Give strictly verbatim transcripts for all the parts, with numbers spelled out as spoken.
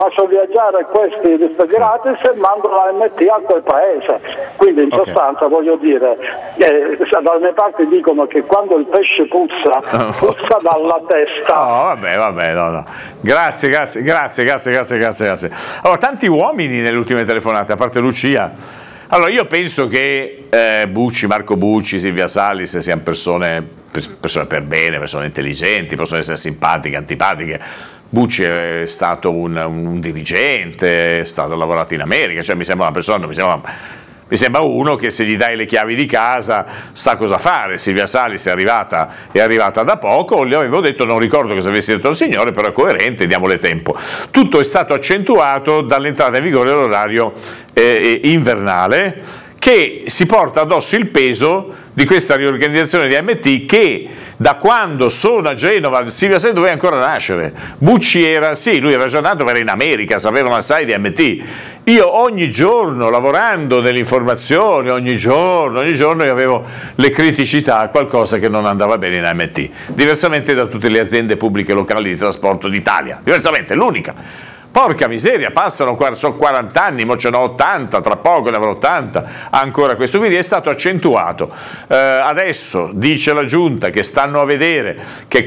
faccio viaggiare questi visto gratis e mando la M T a quel paese. Quindi in Okay. sostanza voglio dire, eh, dalle mie parti dicono che quando il pesce puzza, puzza dalla testa. No, vabbè, vabbè, no, no. Grazie, grazie, grazie, grazie, grazie, grazie, grazie. Allora, tanti uomini nelle ultime telefonate, a parte Lucia. Allora, io penso che eh, Bucci, Marco Bucci, Silvia Salis siano persone, persone per bene, persone intelligenti, possono essere simpatiche, antipatiche. Bucci è stato un, un dirigente, è stato lavorato in America, cioè mi sembra una persona, mi sembra, mi sembra uno che se gli dai le chiavi di casa sa cosa fare. Silvia Salis è arrivata, è arrivata da poco, le avevo detto, non ricordo cosa avesse detto il signore, però è coerente, diamole tempo. Tutto è stato accentuato dall'entrata in vigore dell'orario eh, invernale, che si porta addosso il peso di questa riorganizzazione di A M T che da quando sono a Genova, Silvia Salis doveva ancora nascere, Bucci era, sì, lui era già nato, ma era in America, sapevano assai di A M T. Io ogni giorno, lavorando nell'informazione, ogni giorno, ogni giorno io avevo le criticità, qualcosa che non andava bene in A M T, diversamente da tutte le aziende pubbliche locali di trasporto d'Italia, diversamente, l'unica. Porca miseria, passano sono quaranta anni, mo ce n'ho ottanta, tra poco ne avrò ottanta, ancora questo, quindi è stato accentuato. Eh, adesso dice la Giunta che stanno a vedere che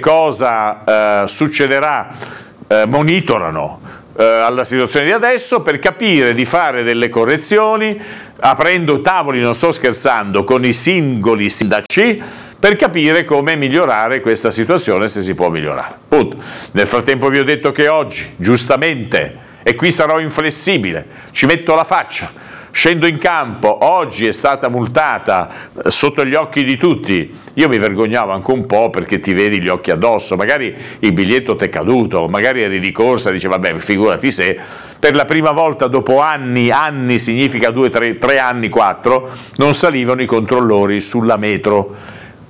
cosa eh, succederà, eh, monitorano eh, alla situazione di adesso per capire di fare delle correzioni, aprendo tavoli, non sto scherzando, con i singoli sindaci, per capire come migliorare questa situazione, se si può migliorare. Punto. Nel frattempo vi ho detto che oggi, giustamente, e qui sarò inflessibile, ci metto la faccia, scendo in campo, oggi è stata multata sotto gli occhi di tutti, io mi vergognavo anche un po' perché ti vedi gli occhi addosso, magari il biglietto ti è caduto, magari eri di corsa, dice vabbè figurati se, per la prima volta dopo anni, anni significa due, tre, tre anni, quattro, non salivano i controllori sulla metro.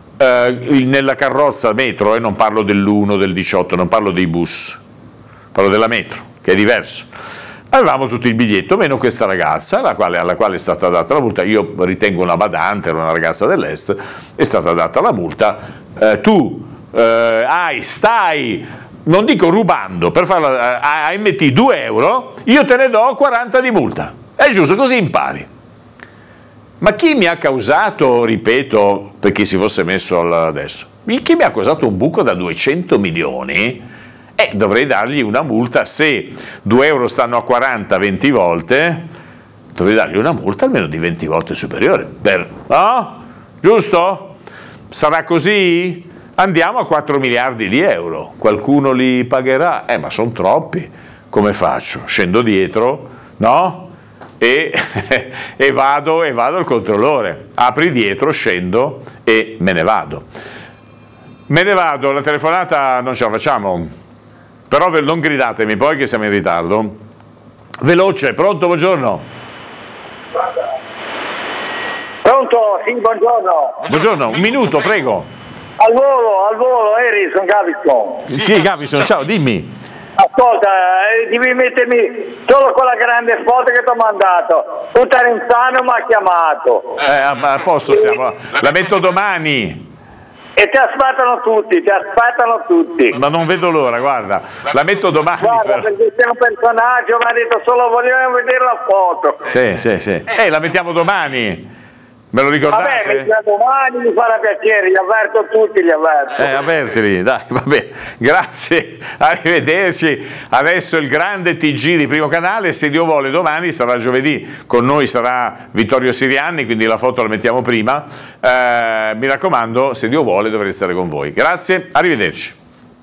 Uh, nella carrozza metro, e eh, non parlo dell'uno, del diciotto, non parlo dei bus, parlo della metro, che è diverso. Avevamo tutto il biglietto, meno questa ragazza, alla quale, alla quale è stata data la multa. Io ritengo una badante, era una ragazza dell'est, è stata data la multa. Uh, tu uh, hai, stai, non dico rubando, per farla a A M T due euro, io te ne do quaranta di multa. È giusto, così impari. Ma chi mi ha causato, ripeto, per chi si fosse messo adesso, chi mi ha causato un buco da duecento milioni, eh, dovrei dargli una multa, se due euro stanno a quaranta venti volte, dovrei dargli una multa almeno di venti volte superiore. Per, no? Giusto? Sarà così? Andiamo a quattro miliardi di euro, qualcuno li pagherà, eh ma sono troppi, come faccio? Scendo dietro, no? E, e vado e vado al controllore, apri dietro, scendo e me ne vado me ne vado, la telefonata non ce la facciamo, però non gridatemi poi che siamo in ritardo. Veloce, pronto, buongiorno. Pronto, sì, buongiorno. Buongiorno, un minuto, prego. Al volo, al volo, Eri, sono Gavison. Sì, Gavison, ciao, dimmi. Ascolta, eh, devi mettermi solo quella grande foto che ti ho mandato. Un Tarenzano mi ha chiamato. Eh, ma a posto siamo. La metto domani. E ti aspettano tutti, ti aspettano tutti. Ma non vedo l'ora, guarda. La metto domani. Guarda, però. perché sei un personaggio, mi ha detto solo volevo vedere la foto. Sì, sì, sì. Eh, la mettiamo domani. Me lo ricordate? Vabbè, mi domani mi farà piacere, li avverto tutti, li avverto. Eh, avvertili, dai, vabbè, grazie, arrivederci. Adesso il grande T G di Primo Canale, se Dio vuole domani sarà giovedì, con noi sarà Vittorio Sirianni, quindi la foto la mettiamo prima. Eh, mi raccomando, se Dio vuole dovrei stare con voi. Grazie, arrivederci.